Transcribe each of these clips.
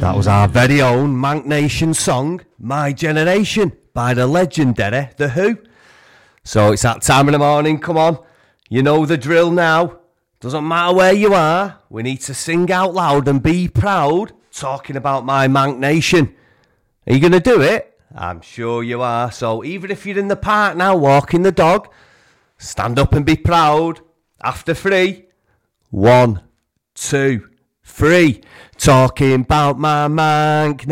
That was our very own Manc Nation song, My Generation, by the legendary The Who. So it's that time of the morning, come on. You know the drill now. Doesn't matter where you are, we need to sing out loud and be proud, talking about my Manc Nation. Are you going to do it? I'm sure you are. So even if you're in the park now walking the dog, stand up and be proud. After 3, 1, 2, 3. Talking about my Manc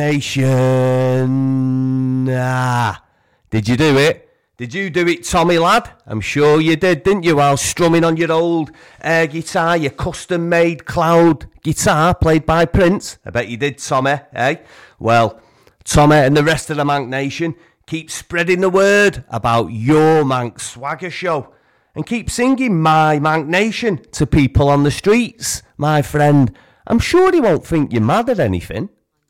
Nation. Did you do it? Did you do it, Tommy lad? I'm sure you did, didn't you? While strumming on your old air guitar, your custom-made cloud guitar played by Prince. I bet you did, Tommy, eh? Well, Tommy and the rest of the Manc Nation, keep spreading the word about your Manc Swagger show. And keep singing My Manc Nation to people on the streets, my friend. I'm sure they won't think you're mad at anything.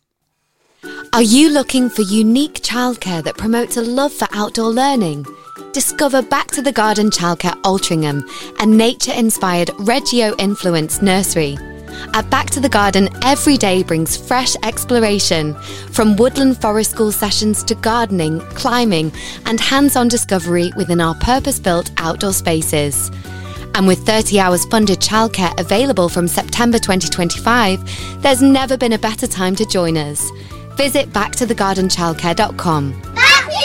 Are you looking for unique childcare that promotes a love for outdoor learning? Discover Back to the Garden Childcare Altrincham, a nature-inspired Reggio-influenced nursery. At Back to the Garden, every day brings fresh exploration, from woodland forest school sessions to gardening, climbing, and hands-on discovery within our purpose-built outdoor spaces. And with 30 hours funded childcare available from September 2025, there's never been a better time to join us. Visit backtothegardenchildcare.com. Back to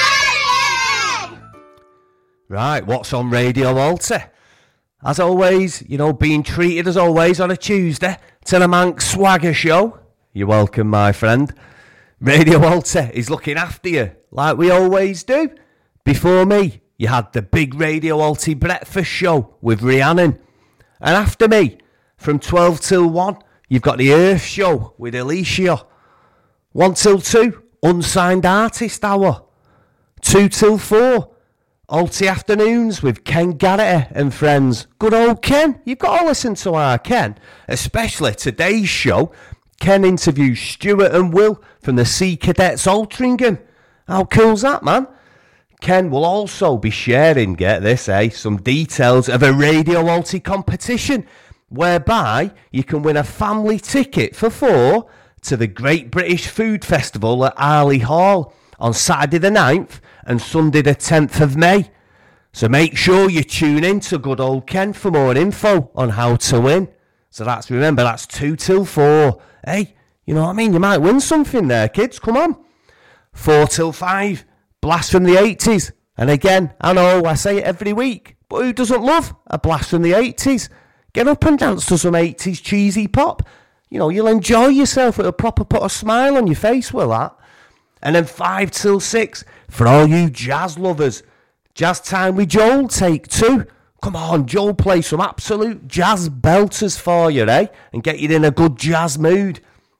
the garden! Right, what's on Radio Alta? As always, you know, being treated as always on a Tuesday to the Manc Swagger show. You're welcome, my friend. Radio Alta is looking after you, like we always do. Before me, you had the big Radio Alta breakfast show with Rhiannon. And after me, from 12 till 1, you've got the Earth show with Alicia. 1 till 2, Unsigned Artist Hour. 2 till 4, Alta Afternoons with Ken Garrity and friends. Good old Ken. You've got to listen to our Ken. Especially today's show. Ken interviews Stuart and Will from the Sea Cadets Altrincham. How cool's that, man? Ken will also be sharing, get this, some details of a Radio Alta competition whereby you can win a family ticket for 4 to the Great British Food Festival at Arley Hall on Saturday the 9th and Sunday the 10th of May. So make sure you tune in to good old Ken for more info on how to win. So remember, that's 2 till 4. Hey, you know what I mean? You might win something there, kids. Come on. 4 till 5, Blast from the 80s. And again, I know I say it every week, but who doesn't love a blast from the 80s? Get up and dance to some 80s cheesy pop. You know, you'll enjoy yourself. It'll proper put a smile on your face, will that? And then 5 till 6, for all you jazz lovers, Jazz Time with Joel, take 2. Come on, Joel, play some absolute jazz belters for you, eh? And get you in a good jazz mood.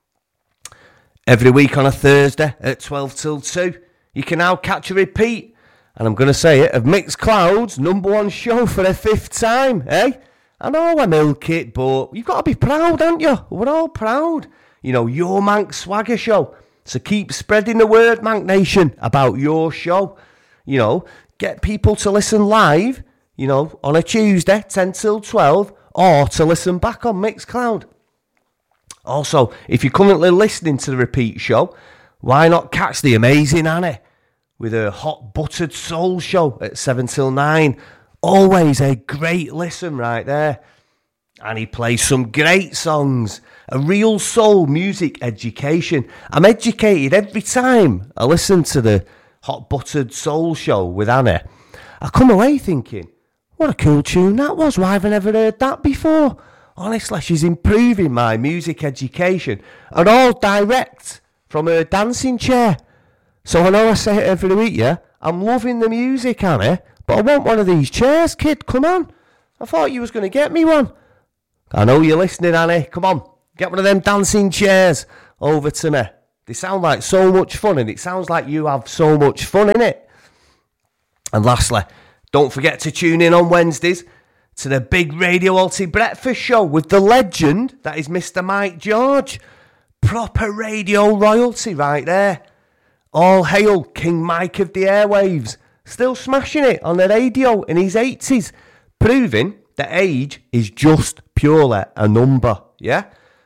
Every week on a Thursday at 12 till 2, you can now catch a repeat, and I'm going to say it, of Mixcloud's #1 show for a 5th time, eh? I know I milk it, but you've got to be proud, haven't you? We're all proud. You know, your Manc Swagger show. So keep spreading the word, Manc Nation, about your show. You know, get people to listen live, you know, on a Tuesday, 10 till 12, or to listen back on Mixcloud. Also, if you're currently listening to the repeat show, why not catch the amazing Annie with her hot buttered soul show at 7 till 9. Always a great listen right there. And he plays some great songs. A real soul music education. I'm educated every time I listen to the Hot Buttered Soul show with Anna. I come away thinking, what a cool tune that was. Why have I never heard that before? Honestly, she's improving my music education. And all direct from her dancing chair. So I know I say it every week, yeah? I'm loving the music, Anna. But I want one of these chairs, kid. Come on. I thought you was going to get me one. I know you're listening, Annie. Come on. Get one of them dancing chairs over to me. They sound like so much fun, and it sounds like you have so much fun in it. And lastly, don't forget to tune in on Wednesdays to the big Radio Alta breakfast show with the legend that is Mr. Mike George. Proper radio royalty right there. All hail King Mike of the airwaves. Still smashing it on the radio in his 80s. Proving that age is just purely a number, yeah?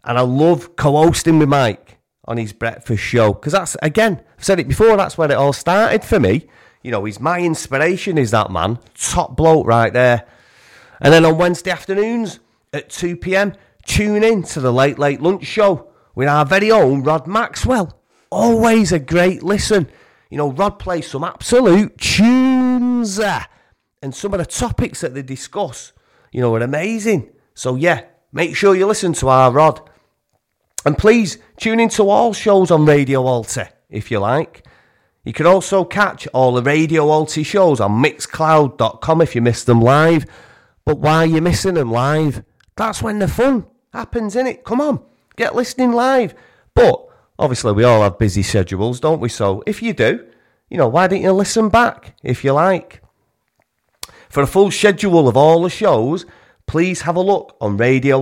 And I love co-hosting with Mike on his breakfast show. Because that's, again, I've said it before, that's where it all started for me. You know, he's my inspiration, is that man. Top bloke right there. And then on Wednesday afternoons at 2 p.m, tune in to the Late Late Lunch Show with our very own Rod Maxwell. Always a great listen. You know, Rod plays some absolute tunes. And some of the topics that they discuss, you know, are amazing. So, yeah, make sure you listen to our Rod. And please tune into all shows on Radio Alti, if you like. You can also catch all the Radio Alti shows on Mixcloud.com if you missed them live. But why are you missing them live? That's when the fun happens, innit? Come on, get listening live. But obviously we all have busy schedules, don't we? So if you do, you know, why don't you listen back if you like? For a full schedule of all the shows, please have a look on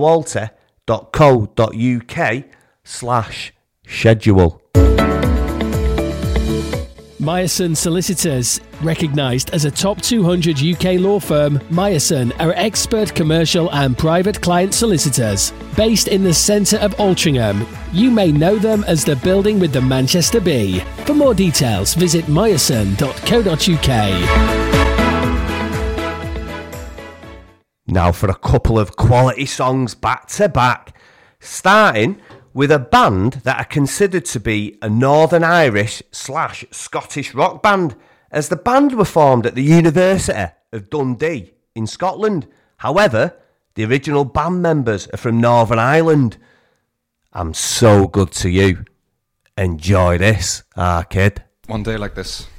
radioalti.co.uk/schedule. Meyerson Solicitors. Recognised as a top 200 UK law firm, Meyerson are expert commercial and private client solicitors. Based in the centre of Altrincham, you may know them as the building with the Manchester Bee. For more details, visit meyerson.co.uk. Now for a couple of quality songs back to back, starting with a band that are considered to be a Northern Irish/Scottish rock band, as the band were formed at the University of Dundee in Scotland. However, the original band members are from Northern Ireland. I'm So Good to You. Enjoy this, kid. One day like this.